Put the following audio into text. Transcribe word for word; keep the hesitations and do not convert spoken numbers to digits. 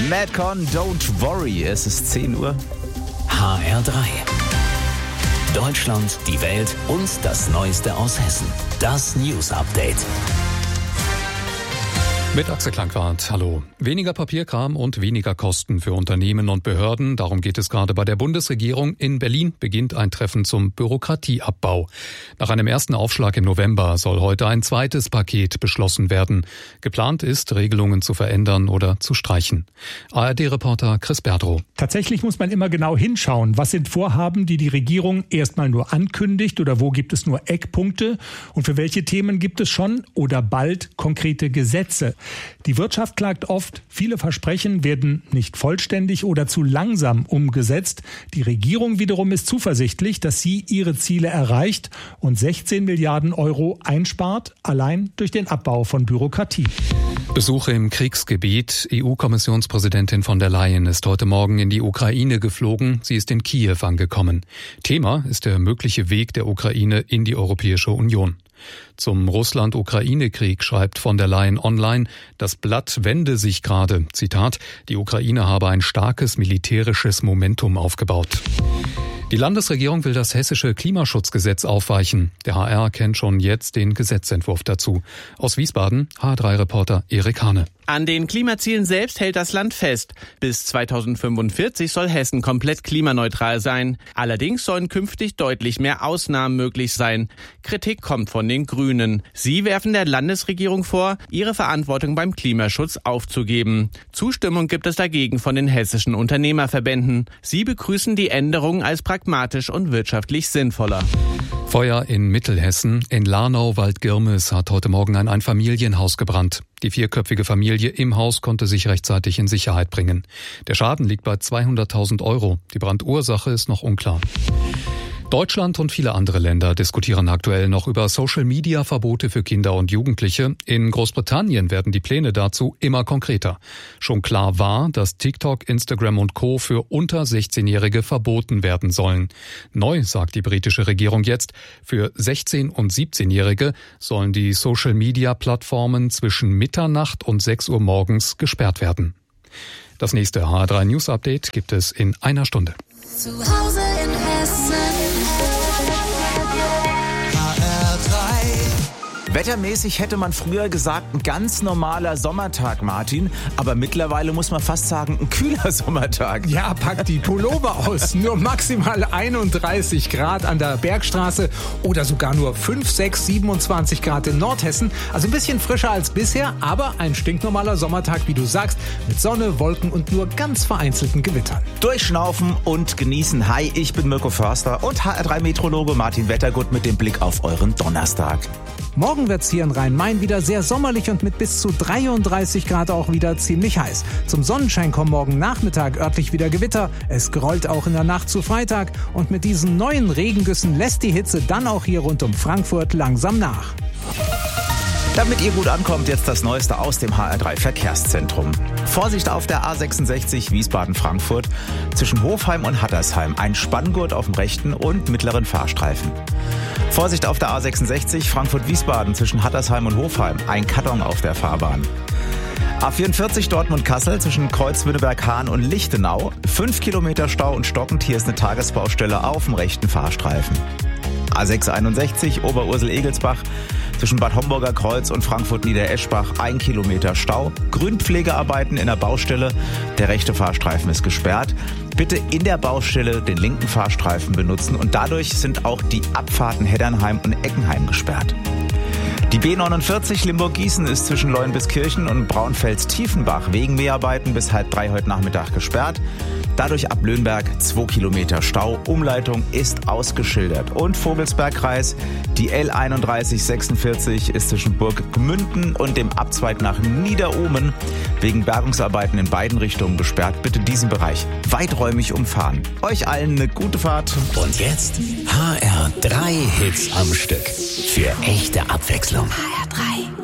Madcon, Don't Worry. Es ist zehn Uhr. H R drei. Deutschland, die Welt und das Neueste aus Hessen. Das News Update. Mit Axel Klangwart, hallo. Weniger Papierkram und weniger Kosten für Unternehmen und Behörden. Darum geht es gerade bei der Bundesregierung. In Berlin beginnt ein Treffen zum Bürokratieabbau. Nach einem ersten Aufschlag im November soll heute ein zweites Paket beschlossen werden. Geplant ist, Regelungen zu verändern oder zu streichen. A R D-Reporter Chris Berdrow. Tatsächlich muss man immer genau hinschauen. Was sind Vorhaben, die die Regierung erstmal nur ankündigt, oder wo gibt es nur Eckpunkte? Und für welche Themen gibt es schon oder bald konkrete Gesetze? Die Wirtschaft klagt oft, viele Versprechen werden nicht vollständig oder zu langsam umgesetzt. Die Regierung wiederum ist zuversichtlich, dass sie ihre Ziele erreicht und sechzehn Milliarden Euro einspart, allein durch den Abbau von Bürokratie. Besuche im Kriegsgebiet. E U-Kommissionspräsidentin von der Leyen ist heute Morgen in die Ukraine geflogen. Sie ist in Kiew angekommen. Thema ist der mögliche Weg der Ukraine in die Europäische Union. Zum Russland-Ukraine-Krieg schreibt von der Leyen online, das Blatt wende sich gerade. Zitat, die Ukraine habe ein starkes militärisches Momentum aufgebaut. Die Landesregierung will das hessische Klimaschutzgesetz aufweichen. Der H R kennt schon jetzt den Gesetzentwurf dazu. Aus Wiesbaden, H R drei-Reporter Erik Hane. An den Klimazielen selbst hält das Land fest. Bis zweitausendfünfundvierzig soll Hessen komplett klimaneutral sein. Allerdings sollen künftig deutlich mehr Ausnahmen möglich sein. Kritik kommt von den Grünen. Sie werfen der Landesregierung vor, ihre Verantwortung beim Klimaschutz aufzugeben. Zustimmung gibt es dagegen von den hessischen Unternehmerverbänden. Sie begrüßen die Änderung als pragmatisch und wirtschaftlich sinnvoller. Feuer in Mittelhessen. In Lahnau-Waldgirmes hat heute Morgen ein Einfamilienhaus gebrannt. Die vierköpfige Familie im Haus konnte sich rechtzeitig in Sicherheit bringen. Der Schaden liegt bei zweihunderttausend Euro. Die Brandursache ist noch unklar. Deutschland und viele andere Länder diskutieren aktuell noch über Social-Media-Verbote für Kinder und Jugendliche. In Großbritannien werden die Pläne dazu immer konkreter. Schon klar war, dass TikTok, Instagram und Co. für unter sechzehnjährige verboten werden sollen. Neu sagt die britische Regierung jetzt, für sechzehn- und siebzehnjährige sollen die Social-Media-Plattformen zwischen Mitternacht und sechs Uhr morgens gesperrt werden. Das nächste H R drei News Update gibt es in einer Stunde. Zu Hause in Hessen. H R drei. Wettermäßig hätte man früher gesagt, ein ganz normaler Sommertag, Martin. Aber mittlerweile muss man fast sagen, ein kühler Sommertag. Ja, pack die Pullover aus. Nur maximal einunddreißig Grad an der Bergstraße oder sogar nur fünf, sechs, siebenundzwanzig Grad in Nordhessen. Also ein bisschen frischer als bisher, aber ein stinknormaler Sommertag, wie du sagst, mit Sonne, Wolken und nur ganz vereinzelten Gewittern. Durchschnaufen und genießen. Hi, ich bin Mirko Förster und H R drei Meteorologe Martin Wettergut mit dem Blick auf euren Donnerstag. Morgen wird's hier in Rhein-Main wieder sehr sommerlich und mit bis zu dreiunddreißig Grad auch wieder ziemlich heiß. Zum Sonnenschein kommen morgen Nachmittag örtlich wieder Gewitter. Es grollt auch in der Nacht zu Freitag. Und mit diesen neuen Regengüssen lässt die Hitze dann auch hier rund um Frankfurt langsam nach. Damit ihr gut ankommt, jetzt das Neueste aus dem H R drei Verkehrszentrum. Vorsicht auf der A sechsundsechzig Wiesbaden-Frankfurt zwischen Hofheim und Hattersheim. Ein Spanngurt auf dem rechten und mittleren Fahrstreifen. Vorsicht auf der A sechsundsechzig Frankfurt-Wiesbaden zwischen Hattersheim und Hofheim. Ein Karton auf der Fahrbahn. A vierundvierzig Dortmund-Kassel zwischen Kreuz-Wünnenberg-Hahn und Lichtenau. Fünf Kilometer Stau und stockend. Hier ist eine Tagesbaustelle auf dem rechten Fahrstreifen. A sechshunderteinundsechzig Oberursel-Egelsbach zwischen Bad Homburger Kreuz und Frankfurt-Niedereschbach. Ein Kilometer Stau. Grünpflegearbeiten in der Baustelle. Der rechte Fahrstreifen ist gesperrt. Bitte in der Baustelle den linken Fahrstreifen benutzen und dadurch sind auch die Abfahrten Heddernheim und Eckenheim gesperrt. Die B neunundvierzig Limburg-Gießen ist zwischen Leuenbiskirchen und Braunfels-Tiefenbach wegen Mäharbeiten bis halb drei heute Nachmittag gesperrt. Dadurch ab Löhnberg zwei Kilometer Stau. Umleitung ist ausgeschildert. Und Vogelsbergkreis, die L einunddreißig sechsundvierzig ist zwischen Burg Gmünden und dem Abzweig nach Niederohmen wegen Bergungsarbeiten in beiden Richtungen gesperrt. Bitte diesen Bereich weiträumig umfahren. Euch allen eine gute Fahrt. Und jetzt H R drei Hits am Stück. Für echte Abwechslung. H R drei.